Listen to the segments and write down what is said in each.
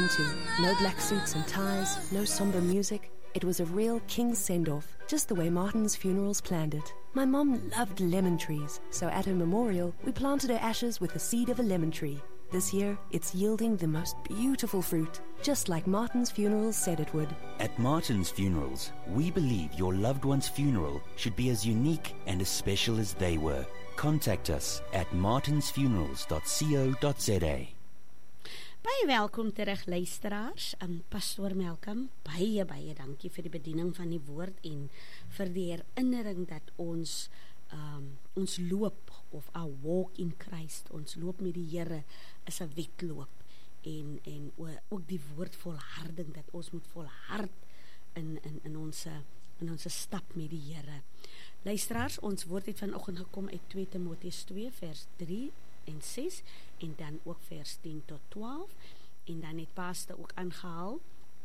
been to. No black suits and ties, no somber music. It was a real king's send-off, just the way Martin's Funerals planned it. My mom loved lemon trees, so at her memorial, we planted her ashes with the seed of a lemon tree. This year, it's yielding the most beautiful fruit, just like Martin's Funerals said it would. At Martin's Funerals, we believe your loved one's funeral should be as unique and as special as they were. Contact us at martinsfunerals.co.za. Baie welkom terug luisteraars. Pastoor Malcolm, baie dankie vir die bediening van die woord en vir die herinnering dat ons loop of our walk in Christ, ons loop met die Here is 'n wedloop en ook die woord volharding dat ons moet volhard in ons stap met die Here. Luisteraars, ons woord het vanoggend gekom uit 2 Timoteus 2 vers 3 en 6 en dan ook vers 10 tot 12 en dan het Pastor ook aangehaal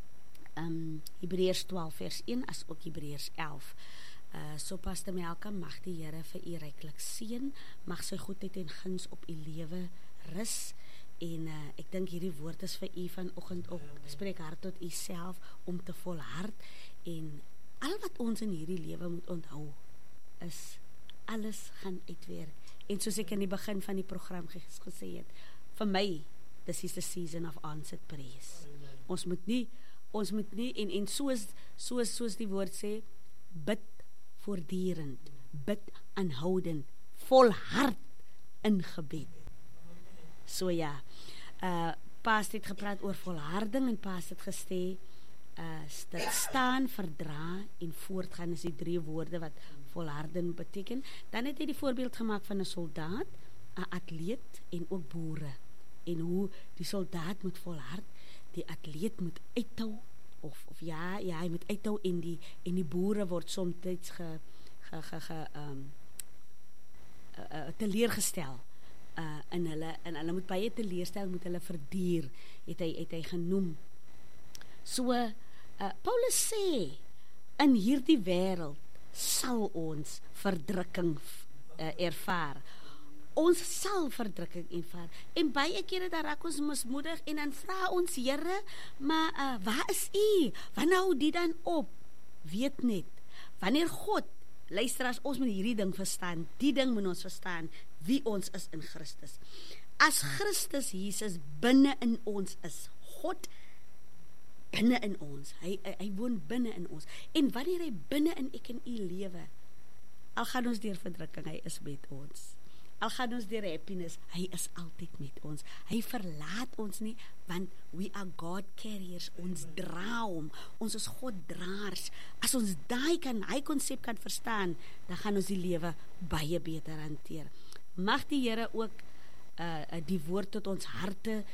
Hebreërs 12 vers 1 as ook Hebreërs 11. So Pastor Malcolm, mag die Here vir u ryklik seën, mag sy goedheid en guns op u lewe rus en ek dink hierdie woord is vir u vanoggend ook, spreek hard tot u self om te volhard en al wat ons in hierdie lewe moet onthou is alles gaan uitwerk. En soos ek in die begin van die program gesê het, vir my, this is the season of answered praise. Ons moet nie, en soos die woord sê, bid voortdurend, bid aanhoudend, volhard in gebed. So ja, Paas het gepraat oor volharding en Paas het gesê, dat staan, verdra en voortgaan is die 3 woorde wat volharden beteken. Dan het hy die voorbeeld gemaak van 'n soldaat, 'n atleet en ook boere. En hoe die soldaat moet volhard, die atleet moet uithou of hy moet uithou en die boere word soms teleurgestel in hulle moet baie teleurstel, moet hulle verduur, het hy genoem. So Paulus sê in hierdie wêreld sal ons verdrukking ervaar. Ons sal verdrukking ervaar. En baie kere dan raak ons mismoedig en dan vra ons Here, maar waar is U? Wanneer hou die dan op? Weet net, wanneer God, luisteraars, ons moet hierdie ding verstaan, die ding moet ons verstaan, wie ons is in Christus. As Christus Jesus binne in ons is, God binne in ons, hy woon binne in ons, en wanneer hy binne in ek en u lewe, al gaan ons deur verdrukking, hy is met ons, al gaan ons deur happiness, hy is altyd met ons, hy verlaat ons nie, want we are God carriers, ons dra hom, ons is God draers, as ons hy konsep kan verstaan, dan gaan ons die lewe baie beter hanteer. Mag die Here ook die woord tot ons harte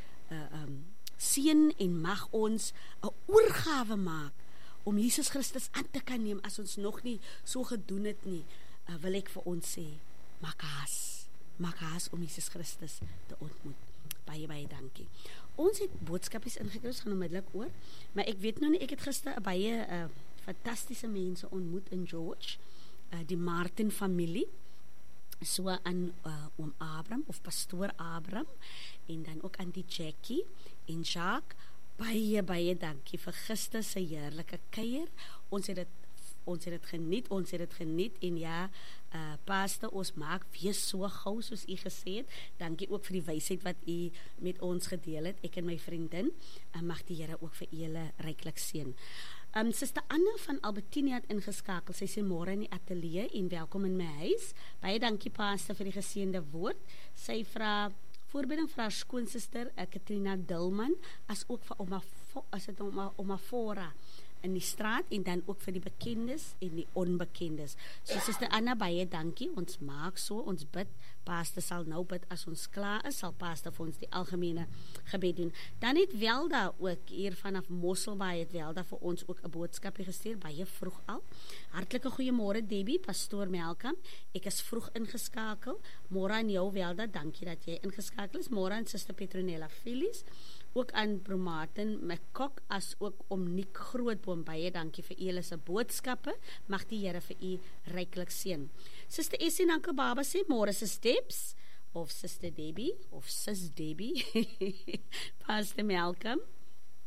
seën en mag ons 'n oorgawe maak om Jesus Christus aan te kan neem as ons nog nie so gedoen het nie. Wil ek vir ons sê, maak haas om Jesus Christus te ontmoet. Baie dankie. Ons het boodskapies ingekry, ons gaan onmiddellik oor, maar ek weet nou nie, ek het gister baie fantastiese mense ontmoet in George, die Martin familie, so aan oom Abraham of pastoor Abraham en dan ook aan die Jackie en Jacques, baie dankie vir gister se heerlike kuier. Ons het dit geniet en ja, Pastor, ons maak weer so gou soos u gesê het. Dankie ook vir die wysheid wat u met ons gedeel het, ek en my vriendin, en mag die Here ook vir julle ryklik seën. Suster Anna van Albertini het ingeskakel, sy sê môre in die ateljee en welkom in my huis. Baie dankie Pastor vir die geseënde woord. Sy vra voorbeelding vir haar skoonsister Katrina Dilman, as ook vir oma Fora in die straat en dan ook vir die bekendes en die onbekendes. So Suster Anna, baie dankie, ons maak so, ons bid, Pastor sal nou bid, as ons klaar is, sal Pastor vir ons die algemene gebed doen. Dan het Welda ook hier vanaf Mosselbaai, het Welda vir ons ook 'n boodskapie gestuur, baie vroeg al. Hartlike goeiemôre Debbie, Pastoor Malcolm, ek is vroeg ingeskakel, môre aan jou Welda, dankie dat jy ingeskakel is, môre aan Suster Petronella Phyllis, ook aan Bromaten McCock, as ook om Nick Grootboom, baie dankie vir julle se boodskappe, mag die Here vir u ryklik seën. Suster Essie en Anke Baba sê, môre se steps, of Suster Debbie, of Sis Debbie, Pastor Malcolm,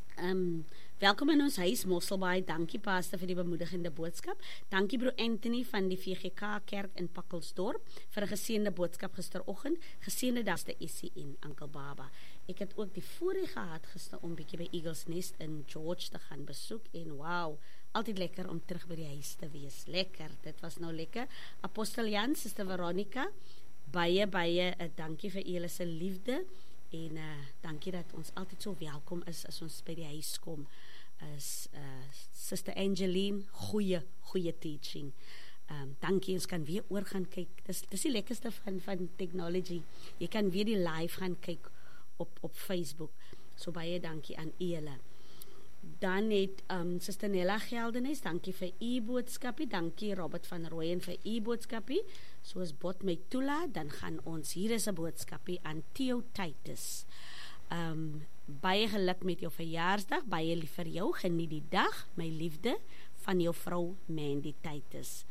Welkom in ons huis, Mosselbaai. Dankie Pastor vir die bemoedigende boodskap. Dankie broer Anthony van die VGK Kerk in Pakkelsdorp vir 'n geseënde boodskap gisteroggend. Geseënde dag te Essie en Uncle Baba. Ek het ook die voorreg gehad gister om bietjie by Eagles Nest in George te gaan besoek en wow, altyd lekker om terug by die huis te wees. Lekker, dit was nou lekker. Apostel Jan, Suster Veronica, baie dankie vir julle se liefde en dankie dat ons altyd so welkom is as ons by die huis kom. Sister Angeline, goeie teaching. Dankie, ons kan weer oor gaan kyk. Dis die lekkerste van technology. Jy kan weer die live gaan kyk op Facebook. So baie dankie aan julle. Dan het Sister Nella Geldenis, dankie vir u boodskapie. Dankie Robert van Rooyen vir u boodskapie. Soos bot my toelaat, dan gaan ons, hier is 'n boodskapie aan Theo Titus. Baie geluk met jou verjaarsdag, baie lief vir jou, geniet die dag, my liefde, van jou vrou Mandy Titus.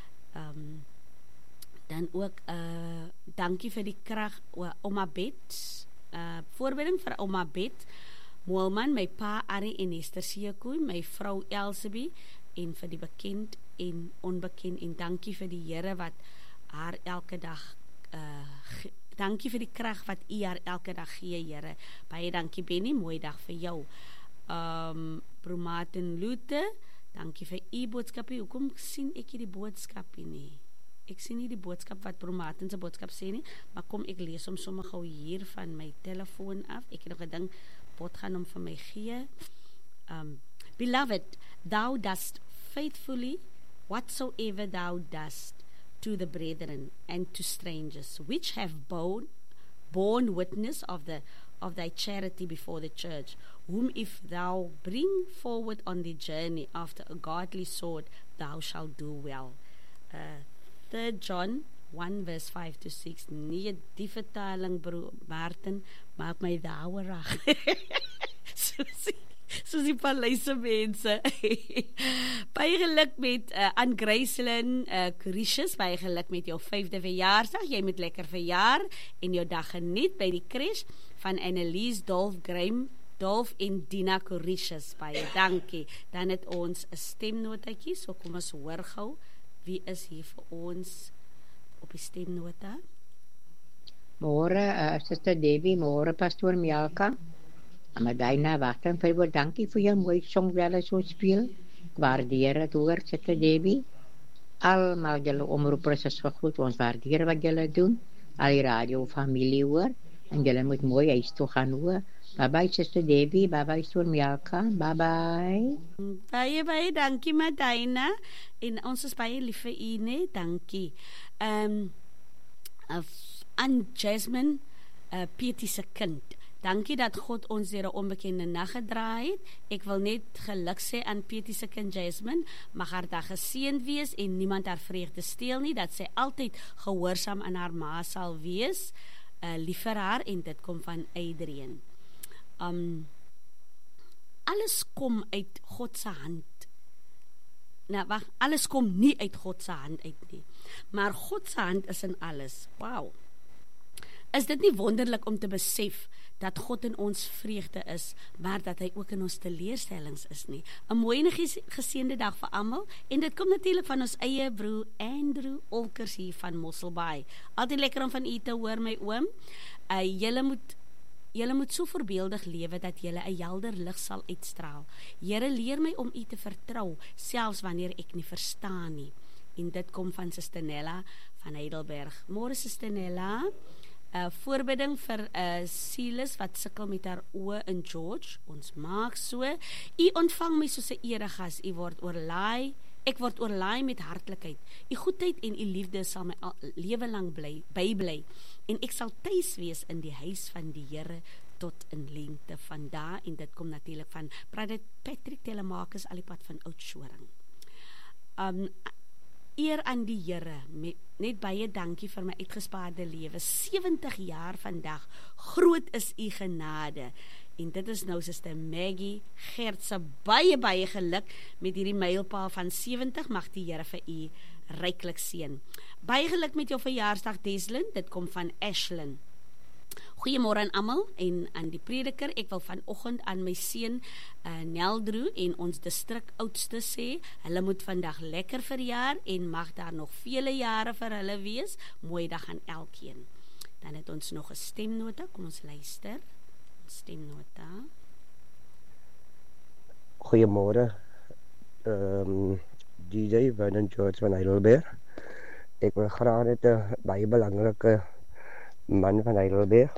Dan ook, dankie vir die krag, Oma Bet, voorbereiding vir Oma Bet, Moelman, my pa Arrie en Esther Seekoe, my vrou Elsabie, en vir die bekend en onbekend, en dankie vir die Here wat haar elke dag, dankie vir die krag wat u haar elke dag gee, Here. Baie dankie Benny, mooi dag vir jou. Broer Martin Lute, dankie vir u boodskapie. Hoekom sien ek die boodskapie nie? Ek sien nie die boodskap wat broer Martin se boodskap sê nie, maar kom ek lees hom sommer gou hier van my telefoon af. Ek het nog gedink, Bot gaan hom vir my gee. Beloved, thou dost faithfully whatsoever thou dost to the brethren and to strangers, which have borne witness of thy charity before the church, whom if thou bring forward on the journey after a godly sword, thou shalt do well. 3 John 1 verse 5-6. Nee, die vertaling, broer Martin, maak my daaroor. Soos die paleise mense. Baie geluk met Ann Gracelyn Coricius, baie geluk met jou 5de verjaarsdag. Jy moet lekker verjaar en jou dag geniet by die crash van Annelies Dolf en Dina Coricius. Baie dankie. Dan het ons 'n stemnotetjie, so kom ons hoor gou wie is hier vir ons op die stemnota. Môre, Suster Debbie, môre Pastoor Mjalka. Maar daarna wachten vir jou, dankie vir jou mooi song wel so speel. Ek waardeer het hoor, Suster Debbie. Almal julle omroepers is goed, ons waardeer wat julle doen. Al die radio familie hoor. En julle moet mooi huis toe gaan hoor. Bye bye Suster Debbie, bye bye Pastoor Mjalka, bye bye. Baie dankie Madina. En ons is baie lief vir u, nee, dankie. Ann Jasmine, Pietie se kind. Dankie dat God ons deur 'n onbekende nag gedraai het. Ek wil net geluk sê aan Pietie se kind Jasmine. Mag haar dag geseënd wees en niemand haar vreugde steel nie. Dat sy altyd gehoorsaam aan haar ma sal wees. Lief vir haar en dit kom van Adrian. Alles kom uit God se hand. Nou, wag, alles kom nie uit God se hand uit nie. Maar God se hand is in alles. Wow. Is dit nie wonderlik om te besef dat God in ons vreugde is, maar dat hy ook in ons teleurstellings is nie? 'n mooi en geseënde dag vir almal, en dit kom natuurlik van ons eie broer Andrew Olkers hier van Mosselbaai. Altyd lekker om van u te hoor, my oom. Julle moet so voorbeeldig lewe dat julle 'n helder lig sal uitstraal. Here, leer my om u te vertrou, selfs wanneer ek nie verstaan nie. En dit kom van Suster Nella van Heidelberg. Môre Suster Nella. Voorbidding vir Silas wat sukkel met haar oë in George. Ons maak so. U ontvang my soos 'n eregas. U word oorlaai. Ek word oorlaai met hartlikheid. U goedheid en u liefde sal my lewe lank bybly. En ek sal tuis wees in die huis van die Here tot in lengte van dae. En dit kom natuurlik van Patrick Telemakus al die pad van Oudtshoorn. Eer aan die Here, net baie dankie vir my uitgespaarde lewe, 70 jaar vandag, groot is u genade, en dit is nou Suster Maggie Gertse, baie geluk met hierdie mylpaal van 70, mag die Here vir u ryklik seën. Baie geluk met jou verjaarsdag Deslin, dit kom van Ashlyn. Goeiemôre aan almal en aan die prediker. Ek wil vanoggend aan my seun Neldro en ons distrik oudste sê, hulle moet vandag lekker verjaar en mag daar nog vele jare vir hulle wees. Mooi dag aan elkeen. Dan het ons nog 'n stemnota. Kom ons luister. Stemnota. Goeiemôre. DJ Vernon George van Heidelberg. Ek wil graag net 'n baie belangrike man van Heidelberg.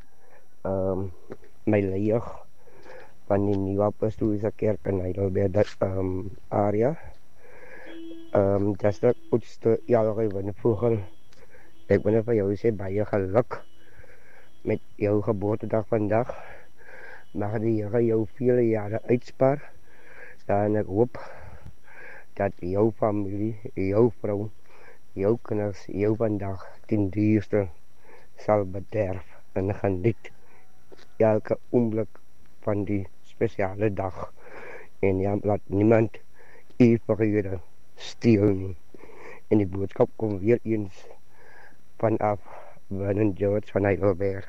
My leier van die Nuwe Apostoliese Kerk in Heidelberg area. Distrik oudste Jalrie Winnevogel. Ek wil net vir jou sê baie geluk met jou geboortedag vandag. Mag die Here jou vele jare uitspaar. En ek hoop dat jou familie, jou vrou, jou kinders, jou vandag ten duurste sal bederf en geniet elke oomblik van die spesiale dag. En ja, laat niemand u vrede steel nie. En die boodskap kom weer eens vanaf Vernon George van Heidelberg.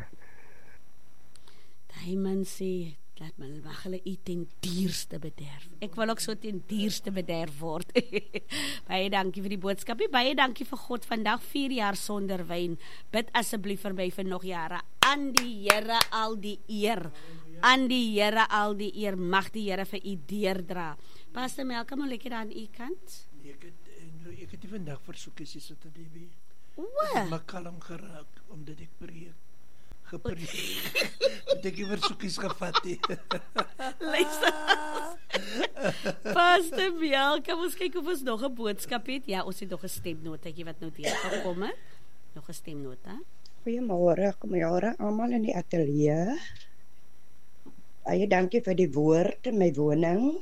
Daai man sê, laat my mag hulle u ten duurste bederf. Ek wil ook so ten duurste bederf word. Baie dankie vir die boodskap. Baie dankie vir God vandag 4 jaar sonder wyn. Bid asseblief vir my vir nog jare. Aan die Here al die eer. Aan die Here al die eer. Mag die Here vir u deurdra. Pastor Melka, maar lekker aan u kant. Ek het vandag versoekies is wat dit be. Wat? Ek het my kalm geraak omdat ek preek. Het ek die versoekies gevat he. Luister. Pastor Melka, ons kyk of ons nog 'n boodskap het. Ja, ons het nog 'n stemnotaatjie wat nou deur gekom het. Nog 'n stemnota. Goeiemôre almal in die ateljee. Baie dankie vir die woord in my woning.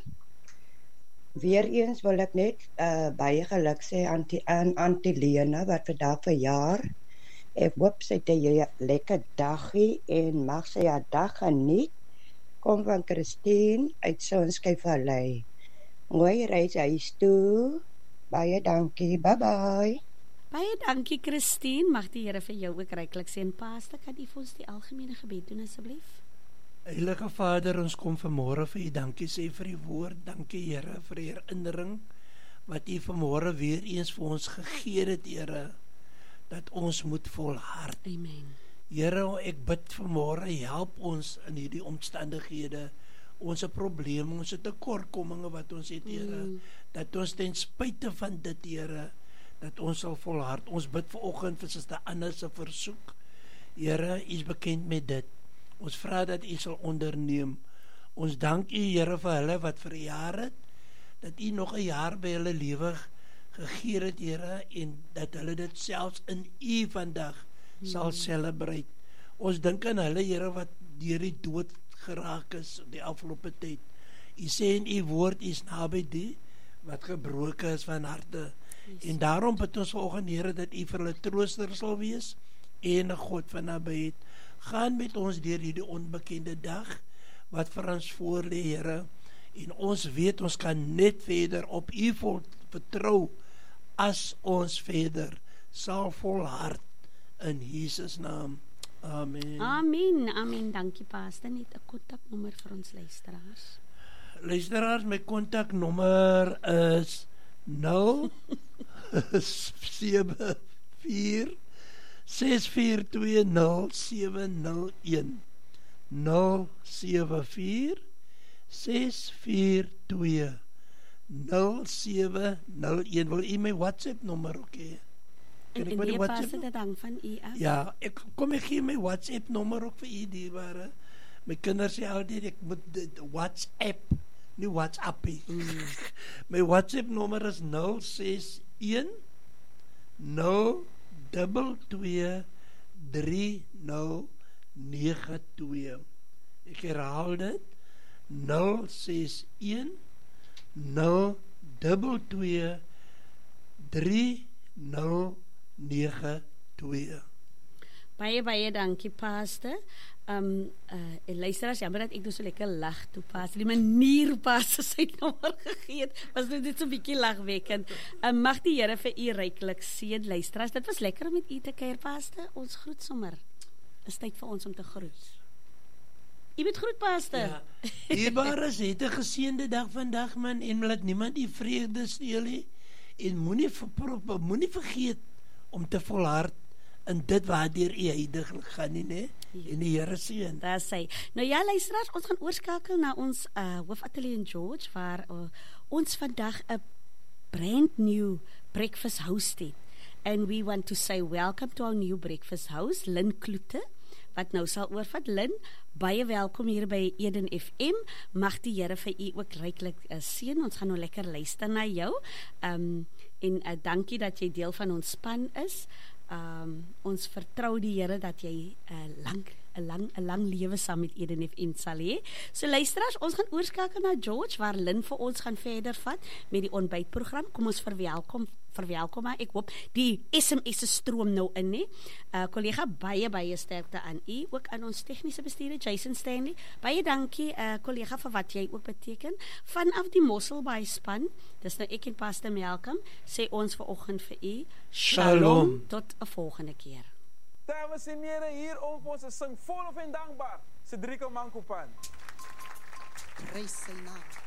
Weereens wil ek net baie geluk sê aan Auntie Lena wat vandag verjaar. Ek hoop sy het 'n lekker dagie en mag sy haar dag geniet. Kom van Christine uit Sonskuyvallei. Mooi reis huis toe. Baie dankie. Bye bye. Baie dankie Christine. Mag die Here vir jou ook ryklik seën. Pastor, kan u vir ons die algemene gebed doen asseblief? Heilige Vader, ons kom vanmôre vir u dankie sê vir die woord. Dankie Here vir die herinnering wat u vanmôre weer eens vir ons gegee het, Here, dat ons moet volhard. Amen. Here, ek bid vanmôre, help ons in hierdie omstandighede, ons probleme, ons tekortkominge wat ons het, Here, dat ons ten spyte van dit, Here, dat ons sal volhard. Ons bid vanoggend vir Suster Anna se versoek. Here, u is bekend met dit. Ons vra dat u sal onderneem. Ons dank u, Here, vir hulle wat verjaar het, dat u nog 'n jaar by hulle lewe gegee het, Here, en dat hulle dit selfs in u vandag sal celebrate. Ons dink aan hulle, Here, wat deur die dood geraak is die afgelope tyd. U sê in u woord, u is naby die wat gebroken is van harte. En daarom bid ons vanoggend, Here, dat u vir hulle trooster sal wees en 'n God van nabyheid. Gaan met ons deur hierdie onbekende dag wat vir ons voorlê, Here, en ons weet ons kan net verder op u vertrou as ons verder sal volhard in Jesus naam. Amen. Amen. Amen. Dankie Pastor. Net 'n kontaknommer vir ons luisteraars. Luisteraars, my kontaknommer is 074 6420701 074 6420701. Wil u my WhatsApp nommer ook hê? En die Pastor, dit hang van u af. Ja, ek gee my WhatsApp nommer ook vir u dierbare. My kinders sê altyd ek moet dit WhatsApp, nie WhatsApp nie. My WhatsApp nommer is 061 022 3092. Ek herhaal dit, 061 022 3092. Baie dankie Pastor. En luisteraars, jammer dat ek nou so lekker lag toe Pastor. Die manier Pastor sy nommer gegee het, was nou net so 'n bietjie lagwekkend. Mag die Here vir u ryklik seën luisteraars. Dit was lekker om met u te kuier Pastor. Ons groet sommer. Dis tyd vir ons om te groet. Jy moet groet, pastor. Ja, Ebaris het 'n geseënde dag vandag, man, en laat niemand die vreugde steel nie. En moenie vergeet om te volhard in dit waardeur jy heiliglik gaan nie, né? En die Here seën. Daar sê. Nou ja, luisteraars, ons gaan oorskakel na ons hoofateljee in George, waar ons vandag 'n brand new breakfast host het. And we want to say welcome to our new breakfast host, Lynn Kloete, wat nou sal oorvat. Lynn, baie welkom hier by Eden FM. Mag die Here vir u ook ryklik seën. Ons gaan nou lekker luister na jou. En dankie dat jy deel van ons span is. Ons vertrou die Here dat jy 'n lang lewe saam met Eden FM sal hê. So luisteraars, ons gaan oorskakel na George, waar Lynn vir ons gaan verder vat met die ontbytprogram. Kom ons verwelkom maar. Ek hoop die SMS stroom nou in, nie. Kollega, baie sterkte aan u, ook aan ons tegniese bestuurder Jason Stanley. Baie dankie kollega vir wat jy ook beteken. Vanaf die Mosselbaai span, dis nou ek en Pastor Malcolm, sê ons vanoggend vir u Shalom. Tot 'n volgende keer. Dames en heren, hier om ons te sing, volop en dankbaar. Cedrico Mankopan. Praise sy naam.